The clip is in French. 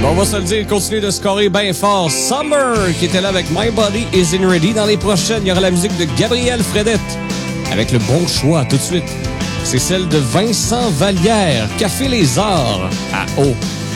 On va se le dire, continue de scorer bien fort. Summer, qui était là avec My Body Isn't Ready. Dans les prochaines, il y aura la musique de Gabriel Fredette, avec le bon choix tout de suite. C'est celle de Vincent Vallière, Café Les Arts, à O.